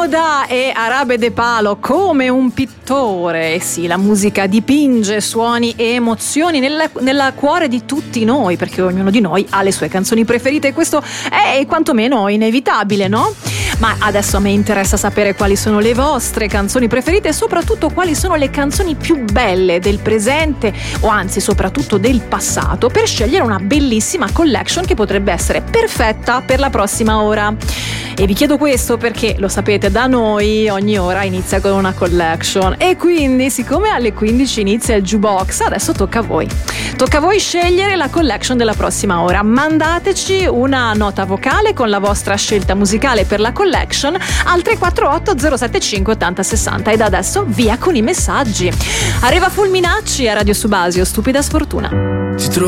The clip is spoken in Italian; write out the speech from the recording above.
Moda e Arabe De Palo come un pittore. Sì, la musica dipinge suoni e emozioni nel cuore di tutti noi, perché ognuno di noi ha le sue canzoni preferite e questo è quantomeno inevitabile, no? Ma adesso a me interessa sapere quali sono le vostre canzoni preferite e soprattutto quali sono le canzoni più belle del presente o anzi soprattutto del passato, per scegliere una bellissima collection che potrebbe essere perfetta per la prossima ora. E vi chiedo questo perché, lo sapete, da noi ogni ora inizia con una collection e quindi, siccome alle 15 inizia il jukebox, adesso tocca a voi. Tocca a voi scegliere la collection della prossima ora. Mandateci una nota vocale con la vostra scelta musicale per la collection al 348 075 80 60 ed adesso via con i messaggi. Arriva Fulminacci a Radio Subasio, Stupida Sfortuna.